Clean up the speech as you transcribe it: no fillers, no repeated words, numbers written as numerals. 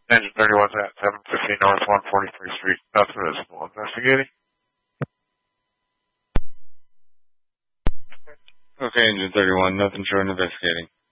Engine 31's at 750 North 143 Street. Nothing visible. Investigating. Okay, Engine 31. Nothing showing. Investigating.